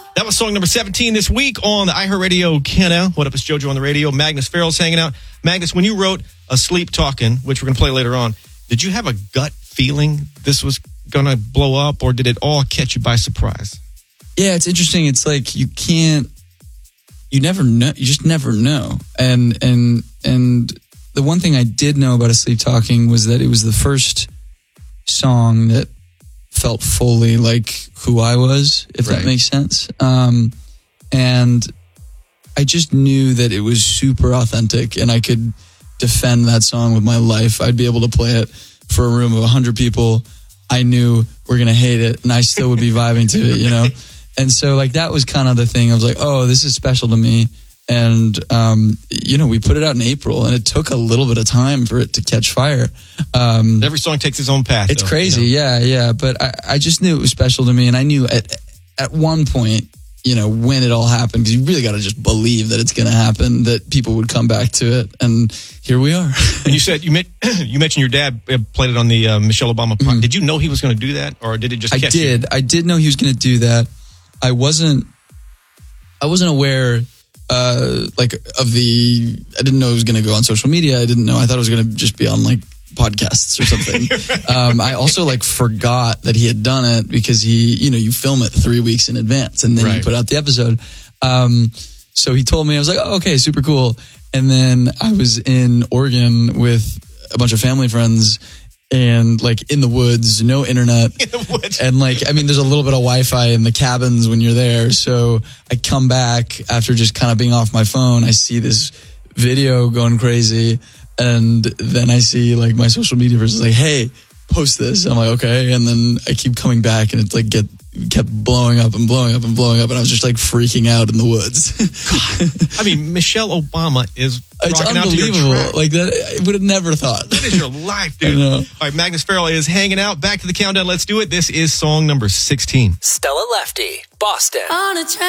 That was song number 17 this week on the iHeartRadio Kenna. What up, it's JoJo on the radio. Magnus Farrell's hanging out. Magnus, when you wrote Asleep Talking, which we're going to play later on, did you have a gut feeling this was going to blow up, or did it all catch you by surprise? Yeah, it's interesting. It's like you never know. You just never know. And the one thing I did know about Asleep Talking was that it was the first song that felt fully like who I was, if that makes sense. And I just knew that it was super authentic and I could defend that song with my life. I'd be able to play it for a room of 100 people. I knew we're going to hate it and I still would be vibing to it, you know? And so like that was kind of the thing. I was like, oh, this is special to me. And, we put it out in April and it took a little bit of time for it to catch fire. Every song takes its own path. It's crazy. Yeah. But I just knew it was special to me. And I knew at one point, when it all happened, because you really got to just believe that it's going to happen, that people would come back to it. And here we are. And you said, you mentioned your dad played it on the Michelle Obama podcast. Mm-hmm. Did you know he was going to do that? Or did it just catch you? I did know he was going to do that. I wasn't aware I didn't know it was going to go on social media. I thought it was going to just be on like podcasts or something. I also forgot that he had done it because you film it 3 weeks in advance and then you put out the episode. So he told me, I was like, oh, okay, super cool. And then I was in Oregon with a bunch of family friends and in the woods, no internet. In the woods. And there's a little bit of Wi-Fi in the cabins when you're there. So I come back after just kind of being off my phone. I see this video going crazy. And then I see my social media person's like, hey, post this. I'm like, okay. And then I keep coming back and it's kept blowing up and blowing up and blowing up. And I was just freaking out in the woods. God. Michelle Obama is it's unbelievable. I would have never thought. That is your life, dude. All right, Magnus Farrell is hanging out. Back to the countdown. Let's do it. This is song number 16. Stella Lefty, Boston.